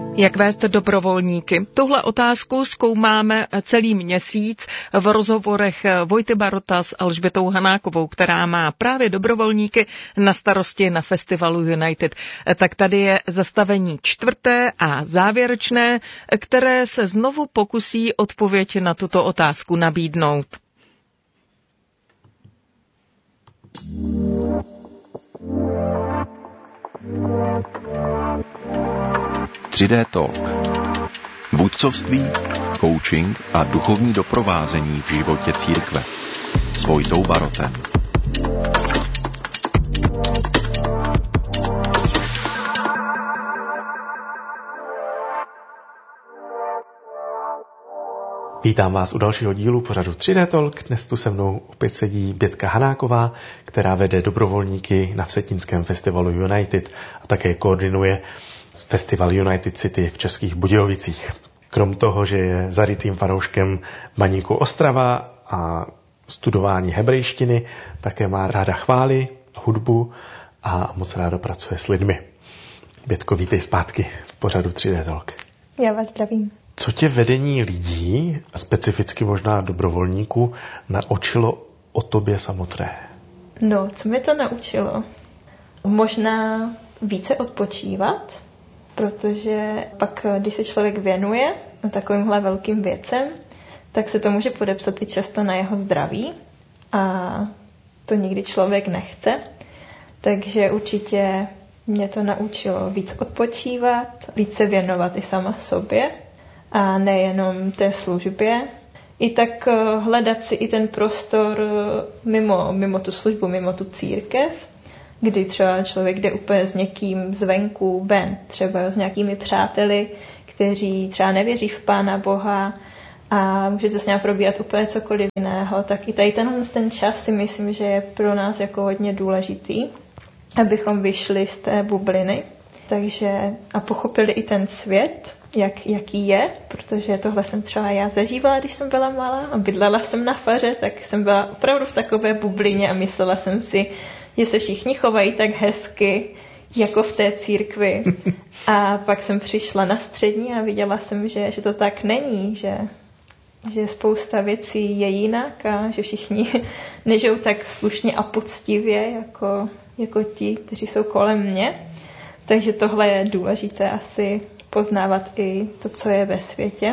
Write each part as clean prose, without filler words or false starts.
Jak vést dobrovolníky? Tuhle otázku zkoumáme celý měsíc v rozhovorech Vojty Barota s Alžbětou Hanákovou, která má právě dobrovolníky na starosti na festivalu United. Tak tady je zastavení čtvrté a závěrečné, které se znovu pokusí odpověď na tuto otázku nabídnout. 3D Talk. Vůdcovství, coaching a duchovní doprovázení v životě církve. S Vojtou Barotem. Vítám vás u dalšího dílu pořadu 3D Talk. Dnes tu se mnou opět sedí Bětka Hanáková, která vede dobrovolníky na Vsetínském festivalu United a také koordinuje festival United City v Českých Budějovicích. Krom toho, že je zarytým fanouškem Baníku Ostrava a studování hebrejštiny, také má ráda chvály, hudbu a moc ráda pracuje s lidmi. Bětko, vítej zpátky v pořadu 3D Talk. Já vás zdravím. Co tě vedení lidí, a specificky možná dobrovolníků, naučilo o tobě samotné? No, co mě to naučilo? Možná více odpočívat, protože pak, když se člověk věnuje na takovýmhle velkým věcem, tak se to může podepsat i často na jeho zdraví a to nikdy člověk nechce. Takže určitě mě to naučilo víc odpočívat, víc se věnovat i sama sobě a nejenom té službě. I tak hledat si i ten prostor mimo tu službu, mimo tu církev, kdy třeba člověk jde úplně s někým zvenku ven, třeba s nějakými přáteli, kteří třeba nevěří v Pána Boha a můžete s ním probírat úplně cokoliv jiného, tak i tady ten čas si myslím, že je pro nás jako hodně důležitý, abychom vyšli z té bubliny. Takže a pochopili i ten svět, jaký je, protože tohle jsem třeba já zažívala, když jsem byla malá a bydlela jsem na faře, tak jsem byla opravdu v takové bublině a myslela jsem si, že se všichni chovají tak hezky, jako v té církvi. A pak jsem přišla na střední a viděla jsem, že to tak není, že spousta věcí je jinak a že všichni nežijou tak slušně a poctivě, jako ti, kteří jsou kolem mě. Takže tohle je důležité asi poznávat i to, co je ve světě.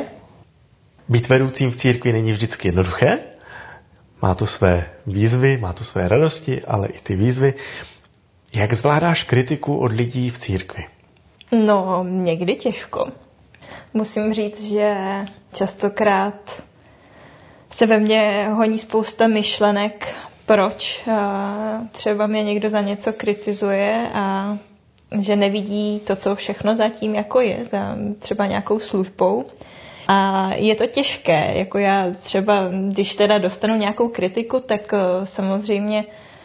Být vedoucím v církvi není vždycky jednoduché. Má to své výzvy, má to své radosti, ale i ty výzvy. Jak zvládáš kritiku od lidí v církvi? No, někdy těžko. Musím říct, že častokrát se ve mně honí spousta myšlenek, proč třeba mě někdo za něco kritizuje a že nevidí to, co všechno zatím jako je, za třeba nějakou službou. A je to těžké, jako já třeba, když teda dostanu nějakou kritiku, tak samozřejmě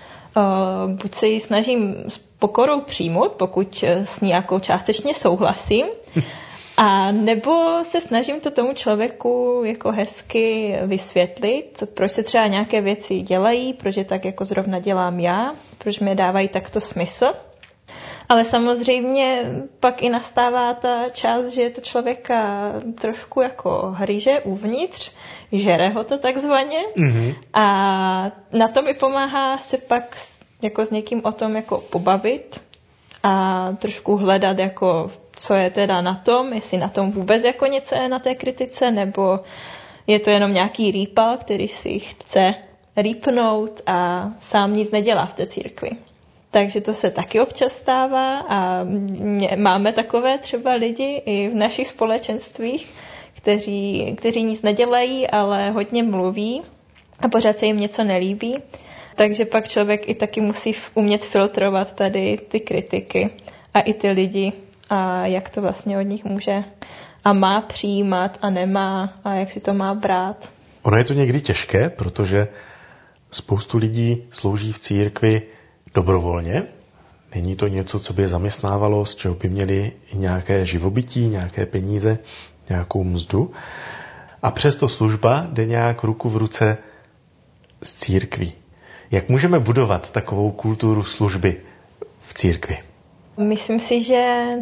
buď se ji snažím s pokorou přijmout, pokud s ní jako částečně souhlasím, a nebo se snažím to tomu člověku jako hezky vysvětlit, proč se třeba nějaké věci dělají, proč je tak jako zrovna dělám já, proč mi dávají takto smysl. Ale samozřejmě pak i nastává ta část, že to člověka trošku jako hryže uvnitř, žere ho to takzvaně. Mm-hmm. A na to mi pomáhá se pak jako s někým o tom jako pobavit a trošku hledat, jako, co je teda na tom, jestli na tom vůbec jako něco je na té kritice, nebo je to jenom nějaký rýpal, který si chce rýpnout a sám nic nedělá v té církvi. Takže to se taky občas stává a máme takové třeba lidi i v našich společenstvích, kteří nic nedělají, ale hodně mluví a pořád se jim něco nelíbí. Takže pak člověk i taky musí umět filtrovat tady ty kritiky a i ty lidi a jak to vlastně od nich může a má přijímat a nemá a jak si to má brát. Ono je to někdy těžké, protože spoustu lidí slouží v církvi dobrovolně. Není to něco, co by je zaměstnávalo, z čeho by měli i nějaké živobytí, nějaké peníze, nějakou mzdu. A přesto služba jde nějak ruku v ruce s církví. Jak můžeme budovat takovou kulturu služby v církvi? Myslím si, že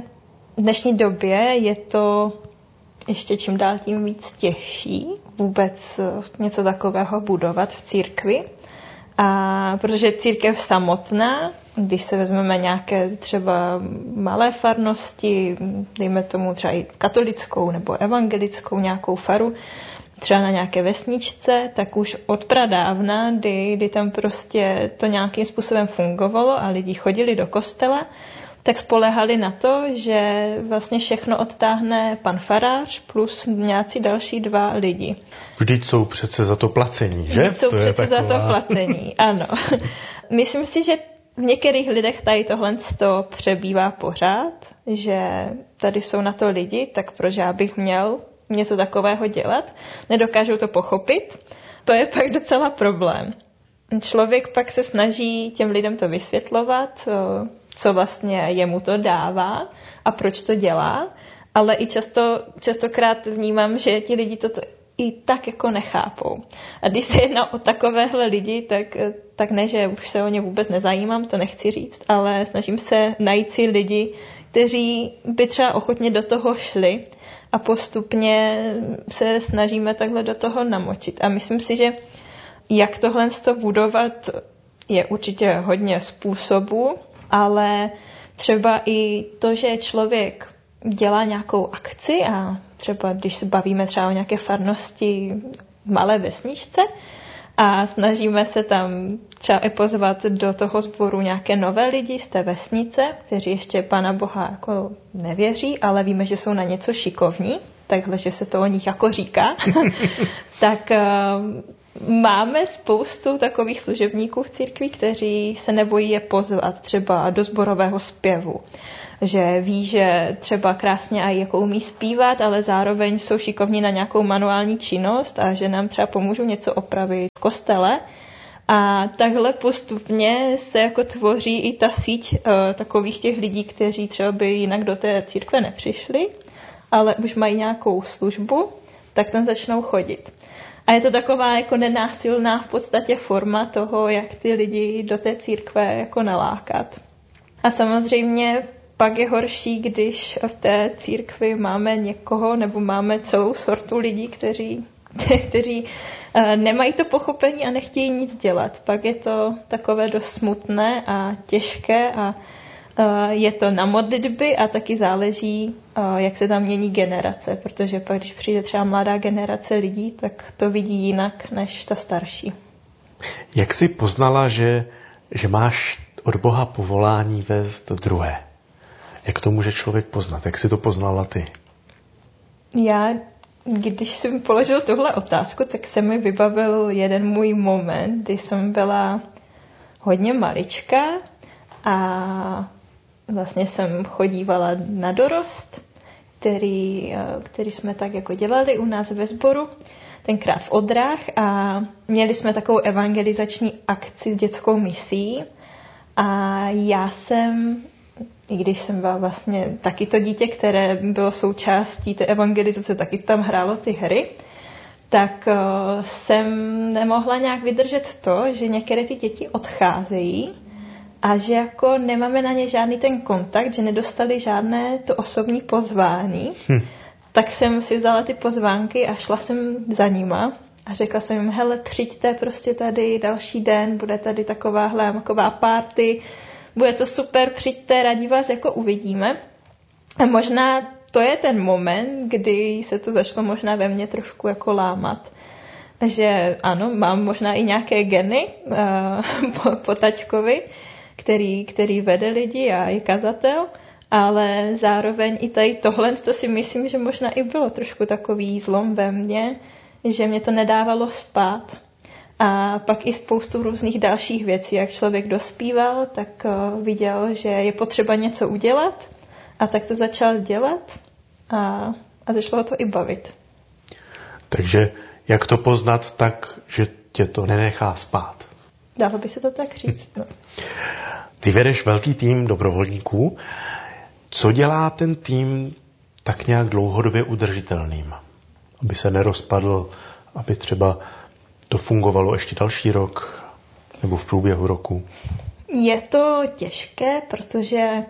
v dnešní době je to ještě čím dál tím víc těžší vůbec něco takového budovat v církvi. A protože církev samotná, když se vezmeme nějaké třeba malé farnosti, dejme tomu třeba i katolickou nebo evangelickou nějakou faru, třeba na nějaké vesničce, tak už od pradávna, kdy tam prostě to nějakým způsobem fungovalo a lidi chodili do kostela, tak spolehali na to, že vlastně všechno odtáhne pan farář plus nějací další 2 lidi. Vždyť jsou přece za to placení, že? Vždyť jsou přece za to placení, ano. Myslím si, že v některých lidech tady tohle přebývá pořád, že tady jsou na to lidi, tak proč já bych měl něco takového dělat? Nedokážou to pochopit. To je pak docela problém. Člověk pak se snaží těm lidem to vysvětlovat, co vlastně jemu to dává a proč to dělá, ale i častokrát vnímám, že ti lidi to i tak jako nechápou. A když se jedná o takovéhle lidi, tak ne, že už se o ně vůbec nezajímám, to nechci říct, ale snažím se najít si lidi, kteří by třeba ochotně do toho šli a postupně se snažíme takhle do toho namočit. A myslím si, že jak tohle budovat, je určitě hodně způsobů, ale třeba i to, že člověk dělá nějakou akci a třeba když se bavíme třeba o nějaké farnosti v malé vesničce a snažíme se tam třeba i pozvat do toho sboru nějaké nové lidi z té vesnice, kteří ještě Pána Boha jako nevěří, ale víme, že jsou na něco šikovní, takhle, že se to o nich jako říká, tak máme spoustu takových služebníků v církvi, kteří se nebojí je pozvat třeba do sborového zpěvu. Že ví, že třeba krásně aj jako umí zpívat, ale zároveň jsou šikovní na nějakou manuální činnost a že nám třeba pomůžou něco opravit v kostele. A takhle postupně se jako tvoří i ta síť takových těch lidí, kteří třeba by jinak do té církve nepřišli, ale už mají nějakou službu, tak tam začnou chodit. A je to taková jako nenásilná v podstatě forma toho, jak ty lidi do té církve jako nalákat. A samozřejmě pak je horší, když v té církvi máme někoho nebo máme celou sortu lidí, kteří nemají to pochopení a nechtějí nic dělat. Pak je to takové dost smutné a těžké a je to na modlitby a taky záleží, jak se tam mění generace, protože pak, když přijde třeba mladá generace lidí, tak to vidí jinak než ta starší. Jak jsi poznala, že máš od Boha povolání vést druhé? Jak to může člověk poznat? Jak jsi to poznala ty? Já, když jsem položil tuhle otázku, tak se mi vybavil jeden můj moment, kdy jsem byla hodně maličká a vlastně jsem chodívala na dorost, který jsme tak jako dělali u nás ve sboru, tenkrát v Odrách a měli jsme takovou evangelizační akci s dětskou misí a já jsem, i když jsem byla vlastně taky to dítě, které bylo součástí té evangelizace, taky tam hrálo ty hry, tak jsem nemohla nějak vydržet to, že některé ty děti odcházejí a že jako nemáme na ně žádný ten kontakt, že nedostali žádné to osobní pozvání, tak jsem si vzala ty pozvánky a šla jsem za nima a řekla jsem jim, hele, přijďte prostě tady další den, bude tady taková party, bude to super, přijďte, rádi vás jako uvidíme. A možná to je ten moment, kdy se to začalo možná ve mně trošku jako lámat. Že ano, mám možná i nějaké geny po taťkovi, který vede lidi a je kazatel, ale zároveň i tady tohle, to si myslím, že možná i bylo trošku takový zlom ve mně, že mě to nedávalo spát. A pak i spoustu různých dalších věcí. Jak člověk dospíval, tak viděl, že je potřeba něco udělat a tak to začal dělat a začalo to i bavit. Takže jak to poznat tak, že tě to nenechá spát? Dalo by se to tak říct. No. Ty vedeš velký tým dobrovolníků. Co dělá ten tým tak nějak dlouhodobě udržitelným? Aby se nerozpadl, aby třeba to fungovalo ještě další rok nebo v průběhu roku? Je to těžké, protože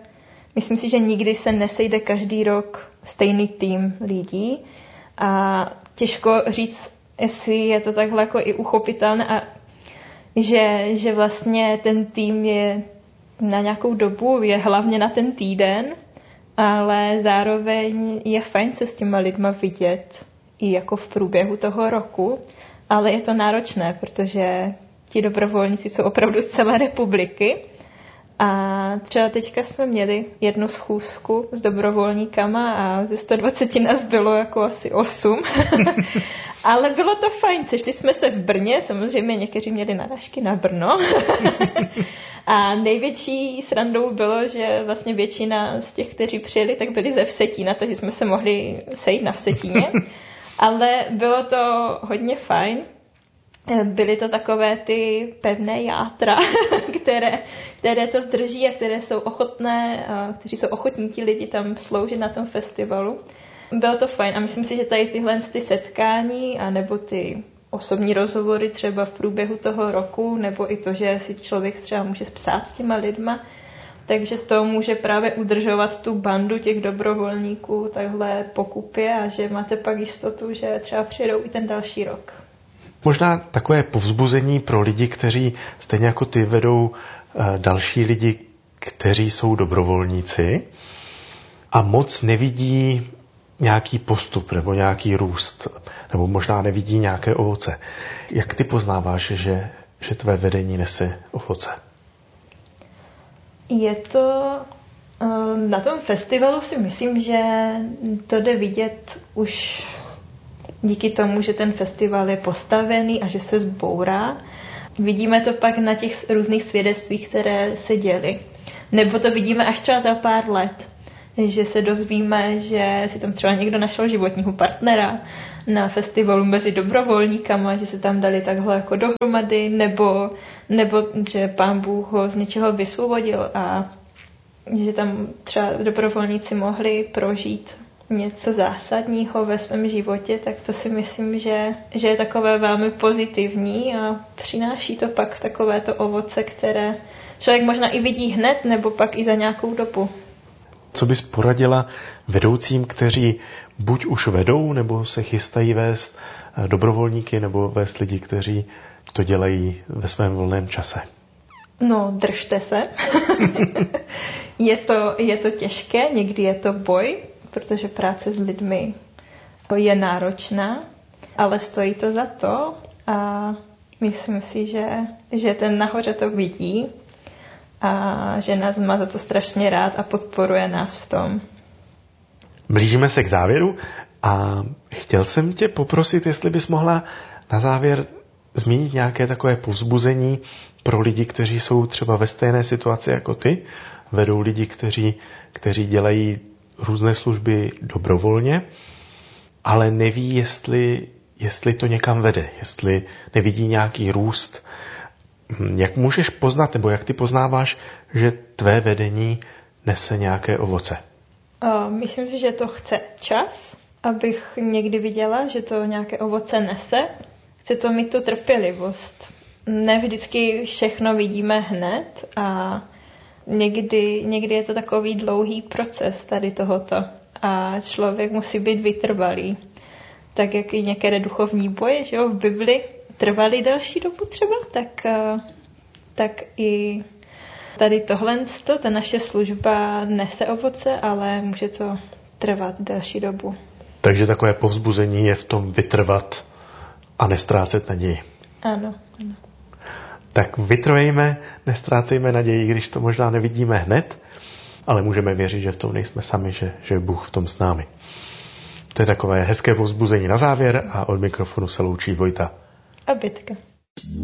myslím si, že nikdy se nesejde každý rok stejný tým lidí a těžko říct, jestli je to takhle jako i uchopitelné a že vlastně ten tým je na nějakou dobu, je hlavně na ten týden, ale zároveň je fajn se s těma lidma vidět i jako v průběhu toho roku, ale je to náročné, protože ti dobrovolníci jsou opravdu z celé republiky a třeba teďka jsme měli jednu schůzku s dobrovolníkama a ze 120 nás bylo jako asi 8. Ale bylo to fajn, sešli jsme se v Brně, samozřejmě někteří měli narážky na Brno. A největší srandou bylo, že vlastně většina z těch, kteří přijeli, tak byli ze Vsetína, takže jsme se mohli sejít na Vsetíně. Ale bylo to hodně fajn. Byly to takové ty pevné játra, které to drží a které jsou ochotné, kteří jsou ochotní ti lidi tam sloužit na tom festivalu. Bylo to fajn a myslím si, že tady tyhle ty setkání a nebo ty osobní rozhovory třeba v průběhu toho roku, nebo i to, že si člověk třeba může psát s těma lidma, takže to může právě udržovat tu bandu těch dobrovolníků takhle po kupě a že máte pak jistotu, že třeba přijedou i ten další rok. Možná takové povzbuzení pro lidi, kteří stejně jako ty vedou další lidi, kteří jsou dobrovolníci a moc nevidí nějaký postup nebo nějaký růst, nebo možná nevidí nějaké ovoce. Jak ty poznáváš, že tvé vedení nese ovoce? Je to na tom festivalu si myslím, že to jde vidět už díky tomu, že ten festival je postavený a že se zbourá. Vidíme to pak na těch různých svědectvích, které se děly. Nebo to vidíme až třeba za pár let, že se dozvíme, že si tam třeba někdo našel životního partnera na festivalu mezi dobrovolníkama, že se tam dali takhle jako dohromady, nebo že Pán Bůh ho z něčeho vysvobodil a že tam třeba dobrovolníci mohli prožít něco zásadního ve svém životě, tak to si myslím, že je takové velmi pozitivní a přináší to pak takovéto ovoce, které člověk možná i vidí hned, nebo pak i za nějakou dobu. Co bys poradila vedoucím, kteří buď už vedou, nebo se chystají vést dobrovolníky, nebo vést lidi, kteří to dělají ve svém volném čase? No, držte se. Je to těžké, někdy je to boj, protože práce s lidmi je náročná, ale stojí to za to a myslím si, že ten nahoře to vidí a že nás má za to strašně rád a podporuje nás v tom. Blížíme se k závěru a chtěl jsem tě poprosit, jestli bys mohla na závěr zmínit nějaké takové povzbuzení pro lidi, kteří jsou třeba ve stejné situaci jako ty, vedou lidi, kteří dělají různé služby dobrovolně, ale neví, jestli to někam vede, jestli nevidí nějaký růst. Jak můžeš poznat, nebo jak ty poznáváš, že tvé vedení nese nějaké ovoce? Myslím si, že to chce čas, abych někdy viděla, že to nějaké ovoce nese. Chce to mít tu trpělivost. Ne vždycky všechno vidíme hned a někdy je to takový dlouhý proces tady tohoto a člověk musí být vytrvalý. Tak jak i některé duchovní boje, že jo, v Bibli trvaly delší dobu třeba, tak i tady tohle, ta naše služba nese ovoce, ale může to trvat delší dobu. Takže takové povzbuzení je v tom vytrvat a nestrácet naději. Ano. Tak vytrvejme, nestrácejme naději, když to možná nevidíme hned, ale můžeme věřit, že v tom nejsme sami, že je Bůh v tom s námi. To je takové hezké povzbuzení na závěr a od mikrofonu se loučí Vojta A Bětka.